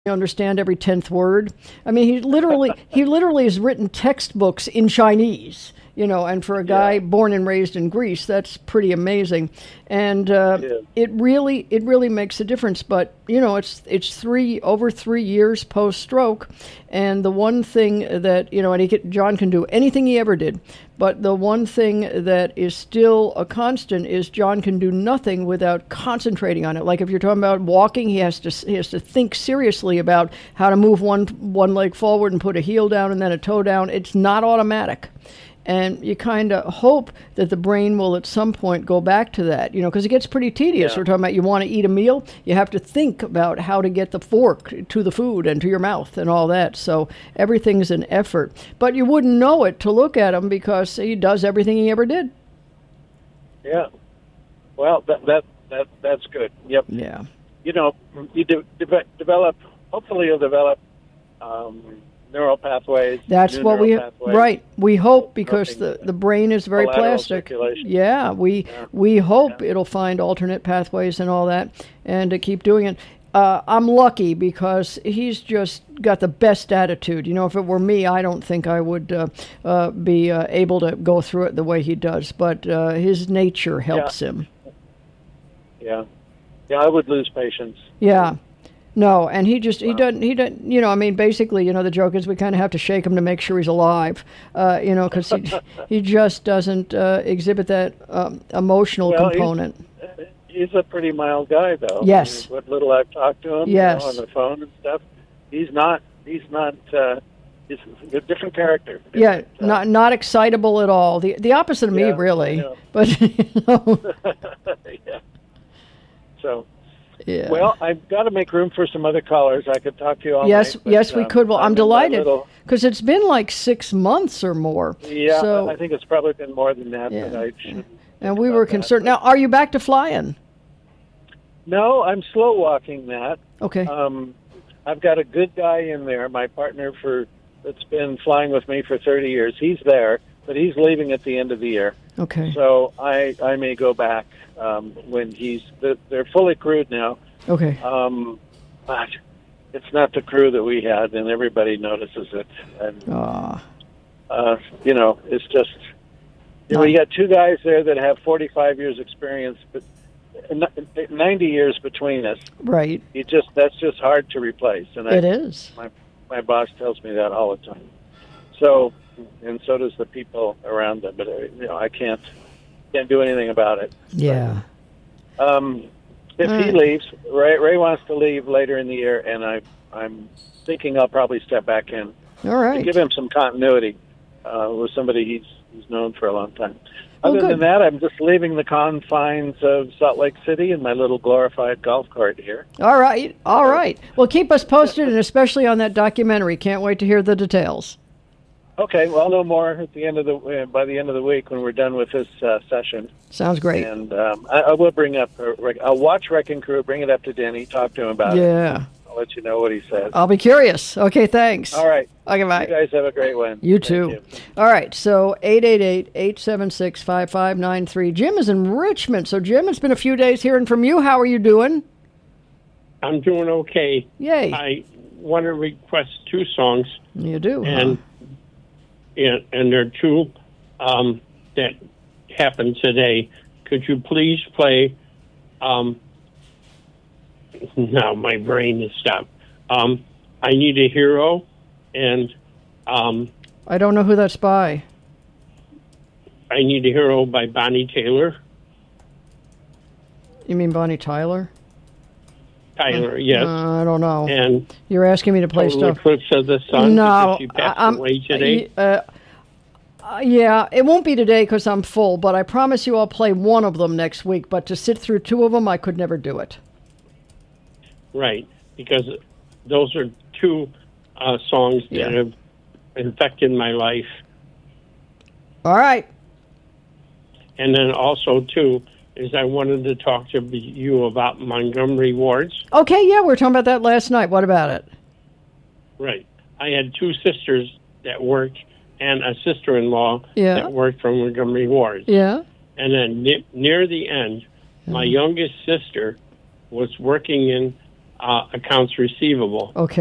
understand every 10th word. I mean, he literally has written textbooks in Chinese. And for a guy born and raised in Greece, that's pretty amazing. And it really makes a difference. But it's over 3 years post stroke, and the one thing that and John can do anything he ever did. But the one thing that is still a constant is John can do nothing without concentrating on it. Like if you're talking about walking, he has to think seriously about how to move one leg forward and put a heel down and then a toe down. It's not automatic. And you kind of hope that the brain will at some point go back to that, because it gets pretty tedious. We're talking about you want to eat a meal, you have to think about how to get the fork to the food and to your mouth and all that. So everything's an effort. But you wouldn't know it to look at him because he does everything he ever did. Yeah. Well, that's good. Yep. Yeah. You develop, hopefully you'll develop neural pathways. That's what we hope, because the brain is very plastic. Yeah, we hope it'll find alternate pathways and all that, and to keep doing it. I'm lucky because he's just got the best attitude. If it were me, I don't think I would be able to go through it the way he does. But his nature helps him. Yeah, I would lose patience. Yeah. No, and he doesn't, basically, the joke is we kind of have to shake him to make sure he's alive, because he just doesn't exhibit that emotional component. He's a pretty mild guy, though. Yes. What little I've talked to him on the phone and stuff, he's a different character. Not excitable at all. The opposite of me, really. But, Yeah. So... Yeah. Well, I've got to make room for some other callers. I could talk to you all night. Yes, we could. Well, I'm delighted because it's been like 6 months or more. Yeah, so, I think it's probably been more than that. But I shouldn't. And we were concerned. Now, are you back to flying? No, I'm slow walking that. Okay. I've got a good guy in there, my partner that's been flying with me for 30 years. He's there, but he's leaving at the end of the year. Okay. So I may go back when they're fully crewed now. Okay. But it's not the crew that we had, and everybody notices it. And it's just we got two guys there that have 45 years experience, but 90 years between us. Right. That's just hard to replace. And it is. My boss tells me that all the time. So. And so does the people around them, but I can't do anything about it. Yeah. If he leaves, Ray wants to leave later in the year, and I'm thinking I'll probably step back in. All right. To give him some continuity with somebody he's known for a long time. Other than that, I'm just leaving the confines of Salt Lake City in my little glorified golf cart here. All right. Well, keep us posted, and especially on that documentary. Can't wait to hear the details. Okay, well, I'll know more at the end of by the end of the week when we're done with this session. Sounds great. And I will bring up. I'll watch Wrecking Crew, bring it up to Denny, talk to him about it. Yeah. I'll let you know what he says. I'll be curious. Okay, thanks. All right. Okay, bye. You guys have a great one. You too. You. All right, so 888-876-5593. Jim is in Richmond. So, Jim, it's been a few days hearing from you. How are you doing? I'm doing okay. Yay. I want to request two songs. You do, and there are two that happened today. Could you please play... now my brain is stopped. I Need a Hero, and... I don't know who that's by. I Need a Hero by Bonnie Tyler. You mean Bonnie Tyler? Tyler, yes. I don't know. And you're asking me to play stuff. Eclipse of the Sun. No, she passed away today. Yeah, it won't be today because I'm full. But I promise you, I'll play one of them next week. But to sit through two of them, I could never do it. Right, because those are two songs that have affected my life. All right. And then also too is I wanted to talk to you about Montgomery wards. Okay, yeah, we were talking about that last night. What about it? Right. I had two sisters that worked and a sister-in-law that worked from Montgomery wards. Yeah. And then near the end, my youngest sister was working in accounts receivable. Okay.